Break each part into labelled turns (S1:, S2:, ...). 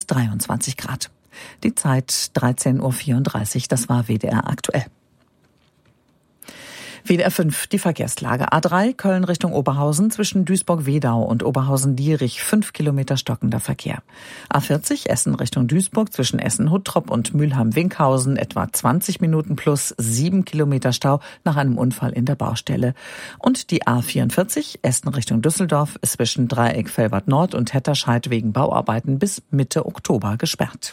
S1: und 23 Grad. Die Zeit 13.34 Uhr, das war WDR aktuell. WDR 5, die Verkehrslage. A3 Köln Richtung Oberhausen zwischen Duisburg-Wedau und Oberhausen-Dierich 5 Kilometer stockender Verkehr. A40 Essen Richtung Duisburg zwischen Essen-Huttrop und Mülheim-Winkhausen etwa 20 Minuten plus 7 Kilometer Stau nach einem Unfall in der Baustelle. Und die A44 Essen Richtung Düsseldorf ist zwischen Dreieck Velbert Nord und Hetterscheid wegen Bauarbeiten bis Mitte Oktober gesperrt.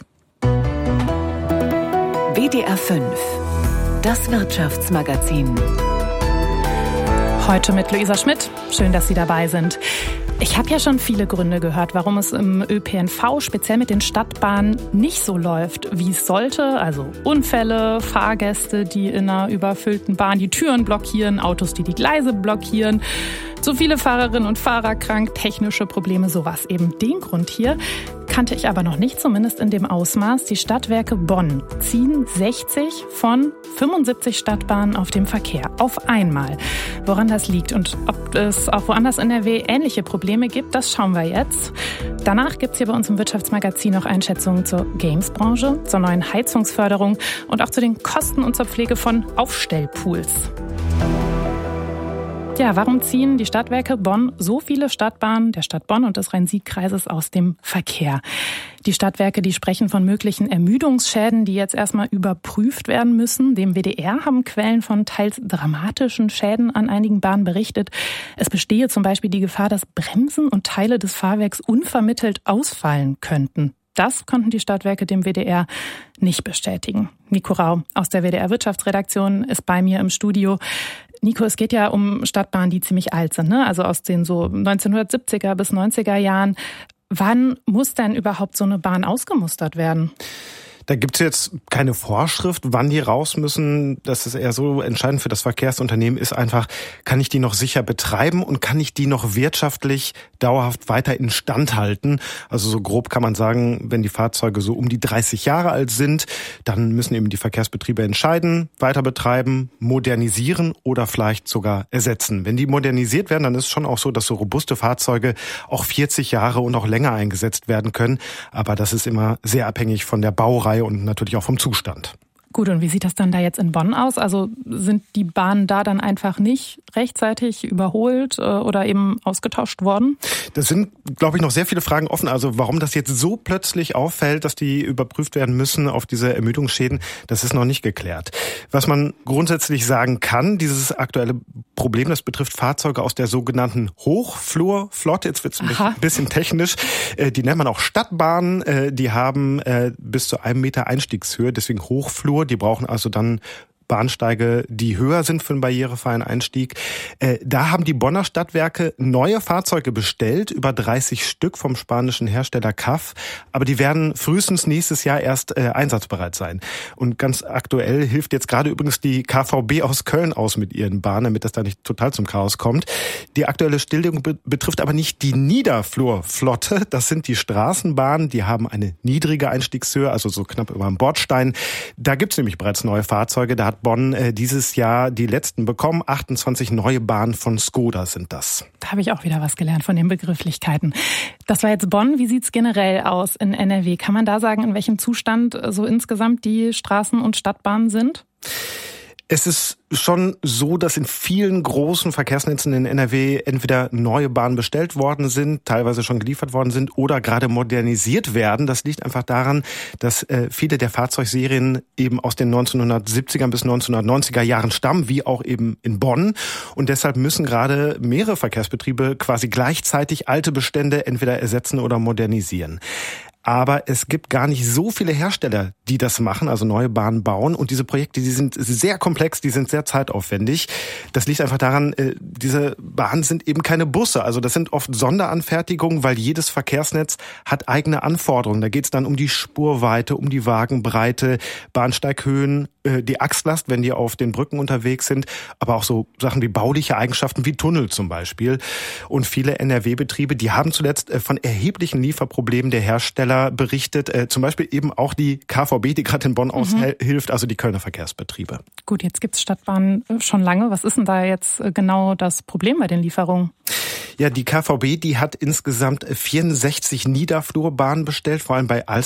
S2: WDR 5, das Wirtschaftsmagazin.
S3: Heute mit Luisa Schmidt. Schön, dass Sie dabei sind. Ich habe ja schon viele Gründe gehört, warum es im ÖPNV, speziell mit den Stadtbahnen, nicht so läuft, wie es sollte. Also Unfälle, Fahrgäste, die in einer überfüllten Bahn die Türen blockieren, Autos, die die Gleise blockieren. Zu viele Fahrerinnen und Fahrer krank, technische Probleme, sowas eben. Den Grund hier kannte ich aber noch nicht, zumindest in dem Ausmaß. Die Stadtwerke Bonn ziehen 60 von 75 Stadtbahnen auf dem Verkehr. Auf einmal. Woran das liegt und ob es auch woanders in NRW ähnliche Probleme gibt, das schauen wir jetzt. Danach gibt es hier bei uns im Wirtschaftsmagazin noch Einschätzungen zur Games-Branche, zur neuen Heizungsförderung und auch zu den Kosten und zur Pflege von Aufstellpools. Ja, warum ziehen die Stadtwerke Bonn so viele Stadtbahnen der Stadt Bonn und des Rhein-Sieg-Kreises aus dem Verkehr? Die Stadtwerke, die sprechen von möglichen Ermüdungsschäden, die jetzt erstmal überprüft werden müssen. Dem WDR haben Quellen von teils dramatischen Schäden an einigen Bahnen berichtet. Es bestehe zum Beispiel die Gefahr, dass Bremsen und Teile des Fahrwerks unvermittelt ausfallen könnten. Das konnten die Stadtwerke dem WDR nicht bestätigen. Nico Rau aus der WDR-Wirtschaftsredaktion ist bei mir im Studio. Nico, es geht ja um Stadtbahnen, die ziemlich alt sind, ne? Also aus den so 1970er bis 90er Jahren. Wann muss denn überhaupt so eine Bahn ausgemustert werden?
S4: Da gibt's jetzt keine Vorschrift, wann die raus müssen. Das ist eher so entscheidend für das Verkehrsunternehmen ist einfach, kann ich die noch sicher betreiben und kann ich die noch wirtschaftlich dauerhaft weiter instand halten? Also so grob kann man sagen, wenn die Fahrzeuge so um die 30 Jahre alt sind, dann müssen eben die Verkehrsbetriebe entscheiden, weiter betreiben, modernisieren oder vielleicht sogar ersetzen. Wenn die modernisiert werden, dann ist es schon auch so, dass so robuste Fahrzeuge auch 40 Jahre und auch länger eingesetzt werden können. Aber das ist immer sehr abhängig von der Baureihe und natürlich auch vom Zustand.
S3: Gut, und wie sieht das dann da jetzt in Bonn aus? Also sind die Bahnen da dann einfach nicht rechtzeitig überholt oder eben ausgetauscht worden?
S4: Das sind, glaube ich, noch sehr viele Fragen offen. Also warum das jetzt so plötzlich auffällt, dass die überprüft werden müssen auf diese Ermüdungsschäden, das ist noch nicht geklärt. Was man grundsätzlich sagen kann, dieses aktuelle Problem, das betrifft Fahrzeuge aus der sogenannten Hochflurflotte. Jetzt wird es ein bisschen technisch. Die nennt man auch Stadtbahnen. Die haben bis zu 1 Meter Einstiegshöhe, deswegen Hochflur. Die brauchen also dann Bahnsteige, die höher sind für einen barrierefreien Einstieg. Da haben die Bonner Stadtwerke neue Fahrzeuge bestellt, über 30 Stück vom spanischen Hersteller CAF. Aber die werden frühestens nächstes Jahr erst einsatzbereit sein. Und ganz aktuell hilft jetzt gerade übrigens die KVB aus Köln aus mit ihren Bahnen, damit das da nicht total zum Chaos kommt. Die aktuelle Stilllegung betrifft aber nicht die Niederflurflotte. Das sind die Straßenbahnen, die haben eine niedrige Einstiegshöhe, also so knapp über dem Bordstein. Da gibt's nämlich bereits neue Fahrzeuge. Da hat Bonn dieses Jahr die letzten bekommen. 28 neue Bahnen von Skoda sind das.
S3: Da habe ich auch wieder was gelernt von den Begrifflichkeiten. Das war jetzt Bonn. Wie sieht's generell aus in NRW? Kann man da sagen, in welchem Zustand so insgesamt die Straßen- und Stadtbahnen sind?
S4: Es ist schon so, dass in vielen großen Verkehrsnetzen in NRW entweder neue Bahnen bestellt worden sind, teilweise schon geliefert worden sind oder gerade modernisiert werden. Das liegt einfach daran, dass viele der Fahrzeugserien eben aus den 1970er bis 1990er Jahren stammen, wie auch eben in Bonn. Und deshalb müssen gerade mehrere Verkehrsbetriebe quasi gleichzeitig alte Bestände entweder ersetzen oder modernisieren. Aber es gibt gar nicht so viele Hersteller, die das machen, also neue Bahnen bauen. Und diese Projekte, die sind sehr komplex, die sind sehr zeitaufwendig. Das liegt einfach daran, diese Bahnen sind eben keine Busse. Also das sind oft Sonderanfertigungen, weil jedes Verkehrsnetz hat eigene Anforderungen. Da geht es dann um die Spurweite, um die Wagenbreite, Bahnsteighöhen, die Achslast, wenn die auf den Brücken unterwegs sind, aber auch so Sachen wie bauliche Eigenschaften, wie Tunnel zum Beispiel. Und viele NRW-Betriebe, die haben zuletzt von erheblichen Lieferproblemen der Hersteller berichtet, zum Beispiel eben auch die KVB, die gerade in Bonn aushilft, also die Kölner Verkehrsbetriebe.
S3: Gut, jetzt gibt's Stadtbahnen schon lange. Was ist denn da jetzt genau das Problem bei den Lieferungen?
S4: Ja, die KVB, die hat insgesamt 64 Niederflurbahnen bestellt, vor allem bei